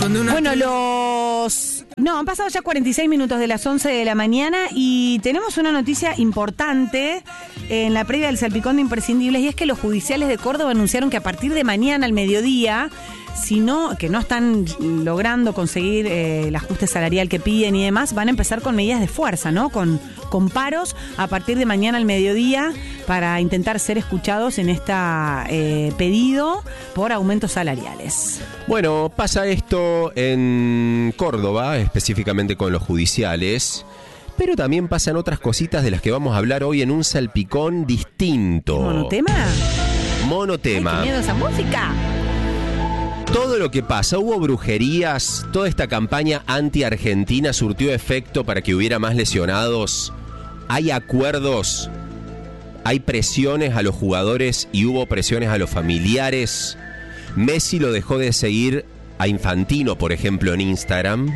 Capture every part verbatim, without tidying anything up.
Bueno, los... No, han pasado ya cuarenta y seis minutos de las once de la mañana y tenemos una noticia importante en la previa del Salpicón de Imprescindibles, y es que los judiciales de Córdoba anunciaron que a partir de mañana al mediodía, si no, que no están logrando conseguir eh, el ajuste salarial que piden y demás, van a empezar con medidas de fuerza, ¿no? Con, con paros a partir de mañana al mediodía para intentar ser escuchados en este eh, pedido por aumentos salariales. Bueno, pasa esto en Córdoba, específicamente con los judiciales, pero también pasan otras cositas de las que vamos a hablar hoy en un salpicón distinto. ¿Monotema? Monotema. Ay, qué miedo esa música. Todo lo que pasa, hubo brujerías, toda esta campaña anti-argentina surtió efecto para que hubiera más lesionados. Hay acuerdos, hay presiones a los jugadores y hubo presiones a los familiares. Messi lo dejó de seguir a Infantino, por ejemplo, en Instagram.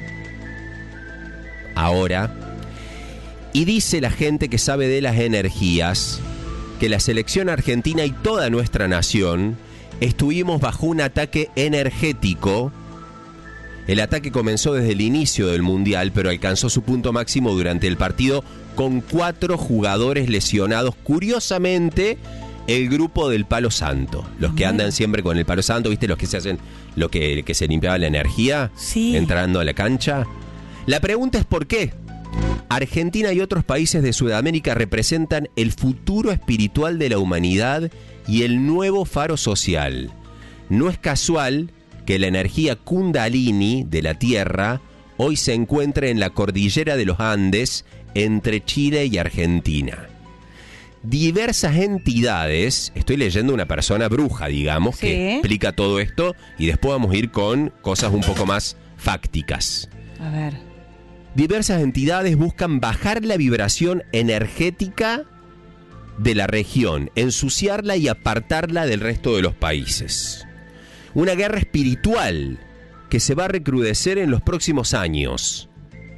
Ahora. Y dice la gente que sabe de las energías que la selección argentina y toda nuestra nación estuvimos bajo un ataque energético. El ataque comenzó desde el inicio del Mundial, pero alcanzó su punto máximo durante el partido con cuatro jugadores lesionados. Curiosamente, el grupo del Palo Santo. Los que andan siempre con el Palo Santo, ¿viste? Los que se hacen, lo que, que se limpiaba la energía, sí, entrando a la cancha. La pregunta es ¿por qué? Argentina y otros países de Sudamérica representan el futuro espiritual de la humanidad y el nuevo faro social. No es casual que la energía Kundalini de la Tierra hoy se encuentre en la cordillera de los Andes entre Chile y Argentina. Diversas entidades, estoy leyendo una persona bruja, digamos, sí, que explica todo esto, y después vamos a ir con cosas un poco más fácticas. A ver. Diversas entidades buscan bajar la vibración energética de la región, ensuciarla y apartarla del resto de los países. Una guerra espiritual que se va a recrudecer en los próximos años,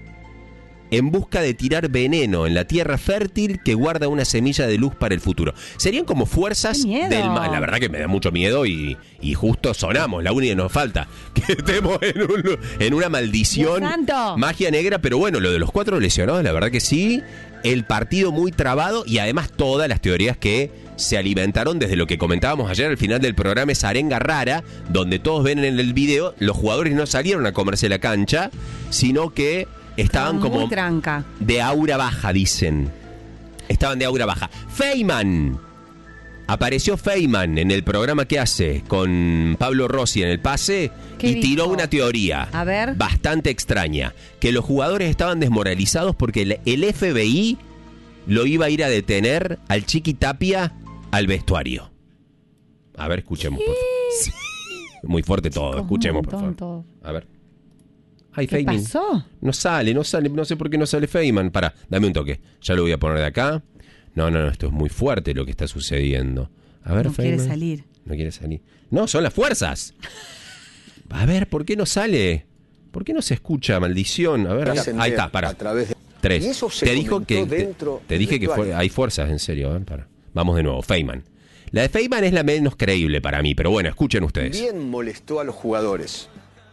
en busca de tirar veneno en la tierra fértil que guarda una semilla de luz para el futuro. Serían como fuerzas del mal. La verdad que me da mucho miedo y, y justo sonamos, la única que nos falta, que estemos en, un, en una maldición, magia negra, pero bueno, lo de los cuatro lesionados, la verdad que sí, el partido muy trabado y además todas las teorías que se alimentaron desde lo que comentábamos ayer al final del programa, esa arenga rara, donde todos ven en el video, los jugadores no salieron a comerse la cancha, sino que estaban como muy tranca, de aura baja, dicen. Estaban de aura baja. Feynman. Apareció Feynman en el programa que hace con Pablo Rossi en El Pase y dijo? tiró una teoría A ver. bastante extraña. Que los jugadores estaban desmoralizados porque el, el F B I lo iba a ir a detener al Chiqui Tapia al vestuario. A ver, escuchemos, por favor. Sí. Muy fuerte todo, escuchemos, por favor. Todo. A ver. Ay, ¿Qué Feynman. pasó? No sale, no sale, no sé por qué no sale Feynman. Pará, dame un toque. Ya lo voy a poner de acá. No, no, no, esto es muy fuerte lo que está sucediendo. A ver, no Feynman. quiere salir. No quiere salir. No, son las fuerzas. A ver, ¿por qué no sale? ¿Por qué no se escucha, maldición? A ver, ahí está, pará. De... Tres. Y eso se te dijo que dentro te, te dije que fue, hay fuerzas, en serio. A ver, pará. Vamos de nuevo, Feynman. La de Feynman es la menos creíble para mí, pero bueno, escuchen ustedes. Bien molestó a los jugadores.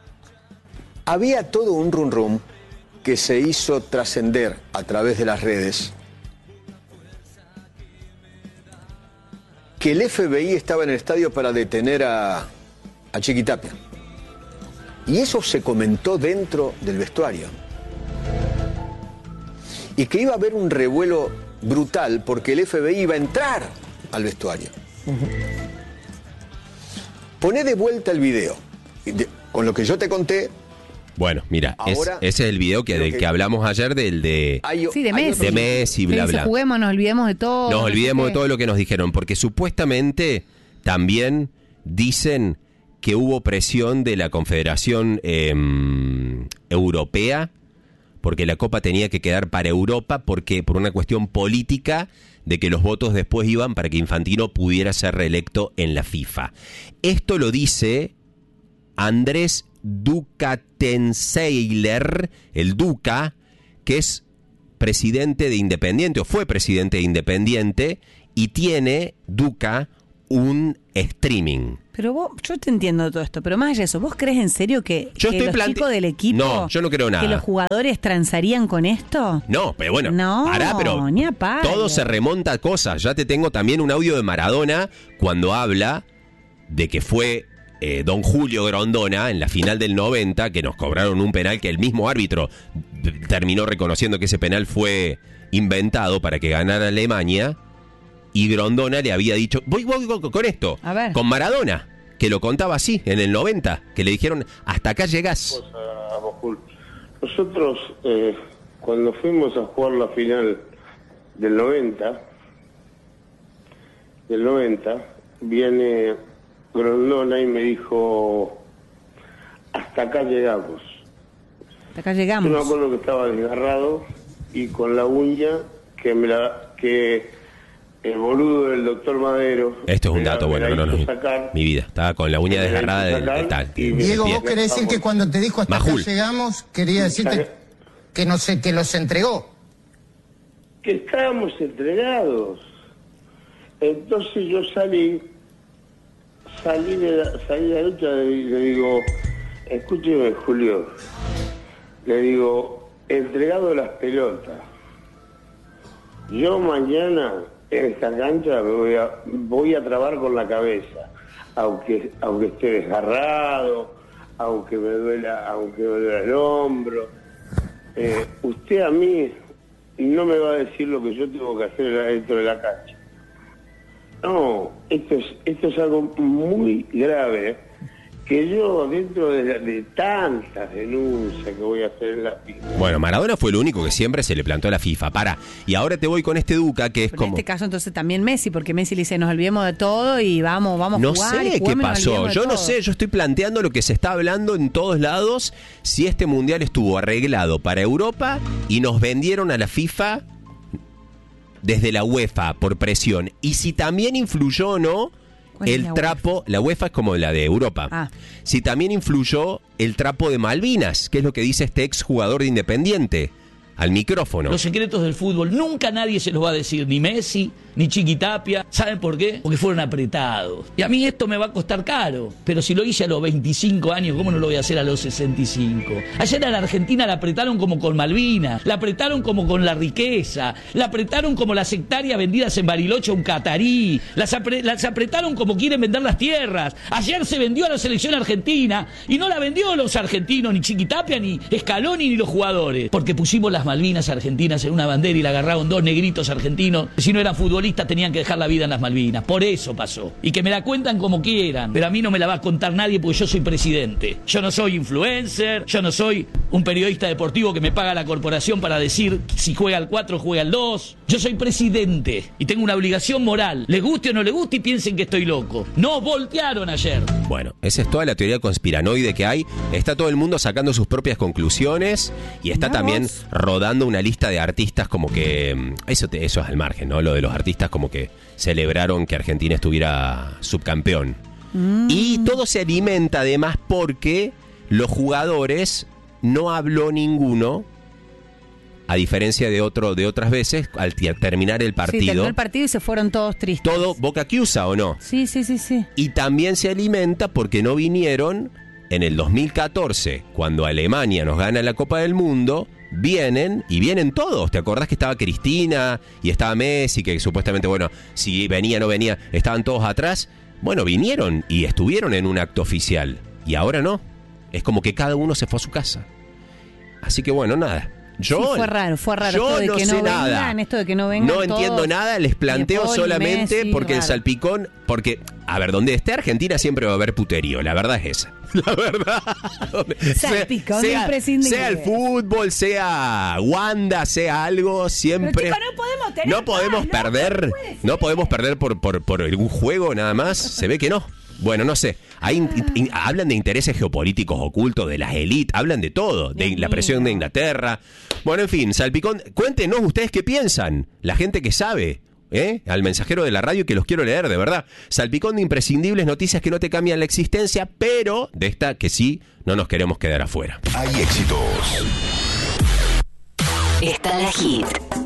Había todo un rum rum que se hizo trascender a través de las redes, que el F B I estaba en el estadio para detener a, a Chiqui Tapia. Y eso se comentó dentro del vestuario. Y que iba a haber un revuelo brutal porque el F B I iba a entrar al vestuario. Uh-huh. Poné de vuelta el video. De, con lo que yo te conté. Bueno, mira, es, ese es el video que, del que, que hablamos ayer, del de, hay, sí, de Messi, de Messi, bla, bla. Juguemos, nos olvidemos de todo. Nos no olvidemos sé de todo lo que nos dijeron, porque supuestamente también dicen que hubo presión de la Confederación eh, Europea, porque la Copa tenía que quedar para Europa, porque por una cuestión política de que los votos después iban para que Infantino pudiera ser reelecto en la FIFA. Esto lo dice Andrés Ducatenseiler, el Duca, que es presidente de Independiente, o fue presidente de Independiente, y tiene, Duca, un streaming. Pero vos, yo te entiendo todo esto, pero más allá de eso, ¿vos crees en serio que, yo que estoy los plante- chicos del equipo... No, yo no creo nada. ¿Que los jugadores transarían con esto? No, pero bueno, No, pará, pero ni a palo. todo se remonta a cosas. Ya te tengo también un audio de Maradona cuando habla de que fue eh, don Julio Grondona en la final del noventa, que nos cobraron un penal que el mismo árbitro d- terminó reconociendo que ese penal fue inventado para que ganara Alemania, y Grondona le había dicho, voy, voy con, con esto, A ver. con Maradona, que lo contaba así en el noventa, que le dijeron, hasta acá llegás. A Mojul. Nosotros, eh, cuando fuimos a jugar la final del noventa, del noventa, viene Grondona y me dijo, hasta acá llegamos. Hasta acá Yo llegamos. me acuerdo que estaba desgarrado y con la uña que me la... que el boludo del doctor Madero... Esto es un me la- dato me bueno, la no, no, hizo no. sacar. Mi vida, estaba con la uña Me la desgarrada hizo del sacar de tal. y- del Diego, pie. vos querés decir que cuando te dijo hasta acá Majul. llegamos, quería decirte que no sé, que los entregó. Que estábamos entregados. Entonces yo salí, salí de la, salí de la lucha y le digo, escúcheme Julio, le digo, entregado las pelotas. Yo mañana en esta cancha me voy a, voy a trabar con la cabeza, aunque, aunque esté desgarrado, aunque me duela, aunque me duela el hombro. Eh, usted a mí no me va a decir lo que yo tengo que hacer dentro de la cancha. No, esto es, esto es algo muy grave, que yo dentro de, la- de tantas denuncias que voy a hacer en la FIFA. Bueno, Maradona fue el único que siempre se le plantó a la FIFA. Para, y ahora te voy con este Duca, que es Pero como... en este caso entonces también Messi, porque Messi le dice, nos olvidemos de todo y vamos, vamos a No jugar. y sé qué juguemos y nos pasó, olvidemos de yo no todo. sé, yo estoy planteando lo que se está hablando en todos lados, si este mundial estuvo arreglado para Europa y nos vendieron a la FIFA desde la UEFA por presión, y si también influyó o no ¿Cuál es el la trapo, la UEFA es como la de Europa, Ah. si también influyó el trapo de Malvinas, que es lo que dice este ex jugador de Independiente, al micrófono. Los secretos del fútbol nunca nadie se los va a decir, ni Messi, ni Chiquitapia. ¿Saben por qué? Porque fueron apretados. Y a mí esto me va a costar caro. Pero si lo hice a los veinticinco años, ¿cómo no lo voy a hacer a los sesenta y cinco? Ayer a la Argentina la apretaron como con Malvinas, la apretaron como con la riqueza, la apretaron como las hectáreas vendidas en Bariloche a un catarí, las, apre- las apretaron como quieren vender las tierras. Ayer se vendió a la selección argentina y no la vendió a los argentinos, ni Chiquitapia, ni Scaloni, ni los jugadores. Porque pusimos las Malvinas argentinas en una bandera y la agarraron dos negritos argentinos. Si no eran futbolistas tenían que dejar la vida en las Malvinas. Por eso pasó. Y que me la cuentan como quieran, pero a mí no me la va a contar nadie porque yo soy presidente. Yo no soy influencer, yo no soy un periodista deportivo que me paga la corporación para decir si juega al cuatro, juega al dos. Yo soy presidente y tengo una obligación moral. Les guste o no les guste y piensen que estoy loco. No voltearon ayer. Bueno, esa es toda la teoría conspiranoide que hay. Está todo el mundo sacando sus propias conclusiones y está Mirá también vos. rodando una lista de artistas como que... mm, Eso, te- eso es al margen, ¿no? Lo de los artistas como que celebraron que Argentina estuviera subcampeón. Y todo se alimenta además porque los jugadores no habló ninguno, a diferencia de otro de otras veces, al ti- terminar el Sí, partido. terminó el partido y se fueron todos tristes. Todo boca que usa, ¿o no? Sí, sí, sí, sí. Y también se alimenta porque no vinieron en el dos mil catorce, cuando Alemania nos gana la Copa del Mundo, vienen y vienen todos. ¿Te acordás que estaba Cristina y estaba Messi, que supuestamente, bueno, si venía o no venía, estaban todos atrás? Bueno, vinieron y estuvieron en un acto oficial. Y ahora no. Es como que cada uno se fue a su casa. Así que bueno, nada. Yo, Sí, fue raro, fue raro yo esto de no que no sé nada. vengan, esto de que no vengan No entiendo todos, nada, les planteo ni Paul, ni solamente Messi, porque el raro. salpicón, porque, a ver, donde esté Argentina siempre va a haber puterío, la verdad es esa. La verdad. Salpicón sea, imprescindible. sea el fútbol, sea Wanda, sea algo, siempre. Pero, chicos, no podemos tener No podemos paz, perder, no puede ser. no podemos perder por, por, por algún juego nada más. Se ve que no. Bueno, no sé. Hay, in- in- hablan de intereses geopolíticos ocultos, de las élites, hablan de todo, de Dios la presión mío. de Inglaterra. Bueno, en fin, Salpicón, cuéntenos ustedes qué piensan, la gente que sabe, ¿eh? Al mensajero de la radio que los quiero leer, de verdad. Salpicón de imprescindibles, noticias que no te cambian la existencia, pero de esta que sí no nos queremos quedar afuera. Hay éxitos. Está la hit.